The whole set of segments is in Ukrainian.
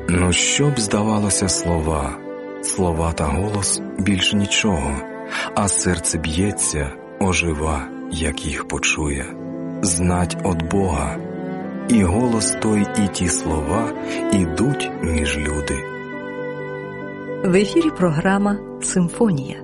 Ну, що б здавалося слова та голос більш нічого, а серце б'ється, ожива, як їх почує. Знать от Бога, і голос той, і ті слова ідуть між люди. В ефірі програма «Симфонія».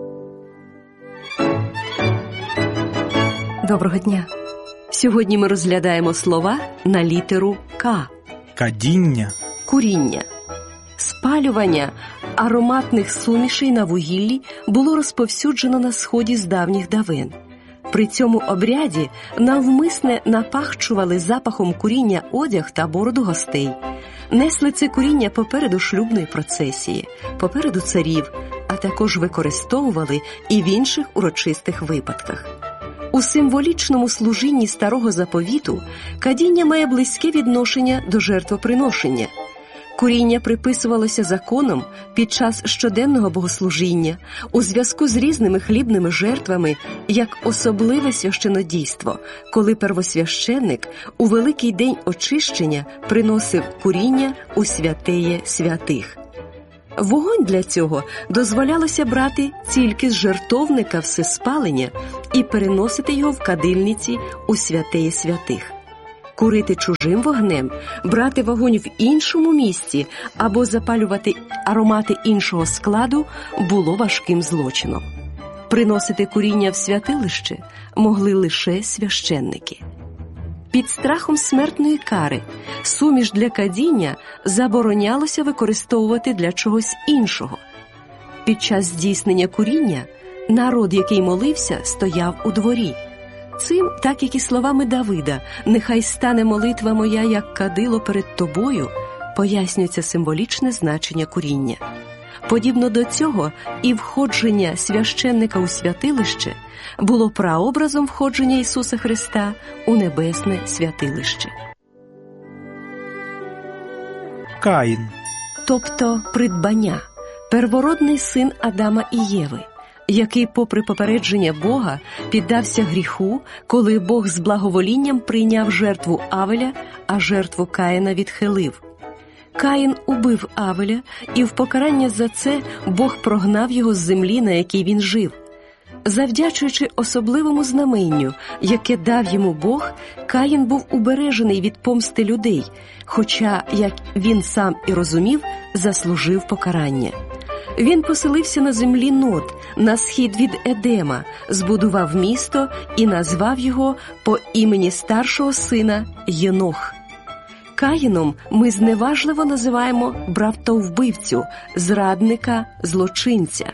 Доброго дня! Сьогодні ми розглядаємо слова на літеру «К». Кадіння. Куріння. Спалювання ароматних сумішей на вугіллі було розповсюджено на Сході з давніх давен. При цьому обряді навмисне напахчували запахом куріння одяг та бороду гостей. Несли це куріння попереду шлюбної процесії, попереду царів, а також використовували і в інших урочистих випадках. У символічному служінні Старого Заповіту кадіння має близьке відношення до жертвоприношення. Куріння приписувалося законом під час щоденного богослужіння, у зв'язку з різними хлібними жертвами, як особливе священодійство, коли первосвященник у великий день очищення приносив куріння у святеє святих. Вогонь для цього дозволялося брати тільки з жертовника всеспалення і переносити його в кадильниці у святеє святих. Курити чужим вогнем, брати вогонь в іншому місці або запалювати аромати іншого складу було важким злочином. Приносити куріння в святилище могли лише священники. Під страхом смертної кари суміш для кадіння заборонялося використовувати для чогось іншого. Під час здійснення куріння народ, який молився, стояв у дворі. Цим, так як і словами Давида «Нехай стане молитва моя, як кадило перед тобою», пояснюється символічне значення куріння. Подібно до цього і входження священника у святилище було прообразом входження Ісуса Христа у небесне святилище. Каїн. Тобто придбання, первородний син Адама і Єви, який, попри попередження Бога, піддався гріху, коли Бог з благоволінням прийняв жертву Авеля, а жертву Каїна відхилив. Каїн убив Авеля, і в покарання за це Бог прогнав його з землі, на якій він жив. Завдячуючи особливому знаменню, яке дав йому Бог, Каїн був убережений від помсти людей, хоча, як він сам і розумів, заслужив покарання. Він поселився на землі Нод, на схід від Едема, збудував місто і назвав його по імені старшого сина Єнох. Каїном ми зневажливо називаємо братовбивцю, зрадника, злочинця.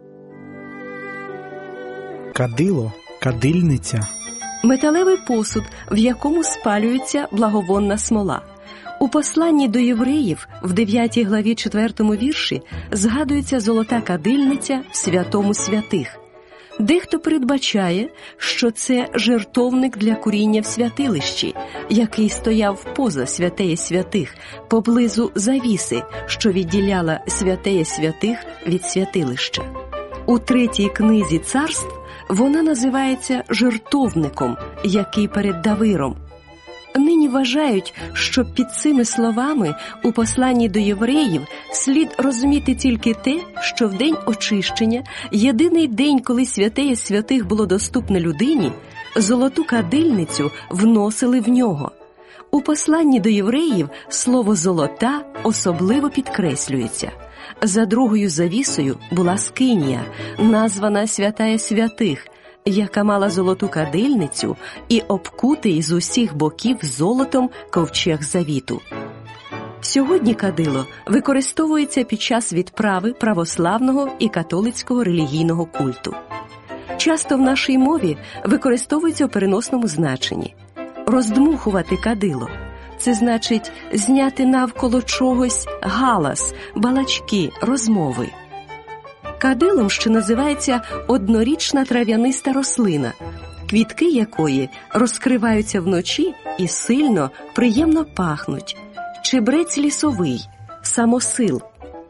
Кадило. Кадильниця. Металевий посуд, в якому спалюється благовонна смола. У посланні до євреїв в 9 главі 4 вірші згадується золота кадильниця в святому святих. Дехто передбачає, що це жертовник для куріння в святилищі, який стояв поза святеє святих, поблизу завіси, що відділяла святеє святих від святилища. У 3 книзі царств вона називається жертовником, який перед Давиром. Нині вважають, що під цими словами у посланні до євреїв слід розуміти тільки те, що в день очищення, єдиний день, коли святеє святих було доступне людині, золоту кадильницю вносили в нього. У посланні до євреїв слово «золота» особливо підкреслюється. За другою завісою була скинія, названа святая святих, яка мала золоту кадильницю і обкутий з усіх боків золотом ковчег завіту. Сьогодні кадило використовується під час відправи православного і католицького релігійного культу. Часто в нашій мові використовується у переносному значенні. Роздмухувати кадило – це значить зняти навколо чогось галас, балачки, розмови. Кадилом ще називається однорічна трав'яниста рослина, квітки якої розкриваються вночі і сильно, приємно пахнуть. Чебрець лісовий, самосил.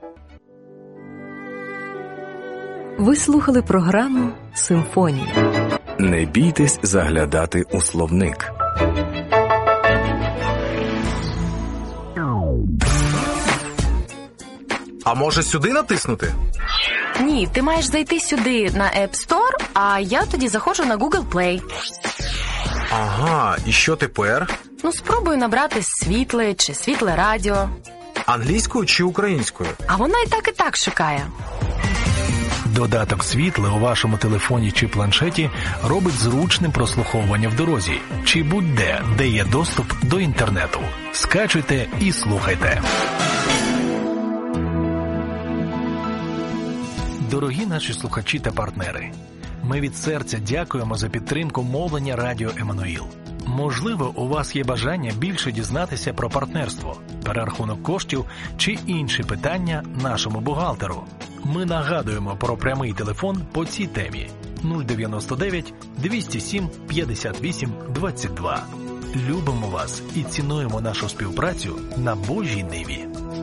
Ви слухали програму «Симфонія». Не бійтесь заглядати у словник. А може сюди натиснути? Ні, ти маєш зайти сюди на App Store, а я тоді заходжу на Google Play. Ага, і що тепер? Ну, спробую набрати світле чи світле радіо. Англійською чи українською? А вона і так шукає. Додаток «Світле» у вашому телефоні чи планшеті робить зручним прослуховування в дорозі чи будь-де, де є доступ до інтернету. Скачуйте і слухайте. Дорогі наші слухачі та партнери, ми від серця дякуємо за підтримку мовлення Радіо Еммануїл. Можливо, у вас є бажання більше дізнатися про партнерство, перерахунок коштів чи інші питання нашому бухгалтеру. Ми нагадуємо про прямий телефон по цій темі 099 207 58 22. Любимо вас і цінуємо нашу співпрацю на Божій ниві.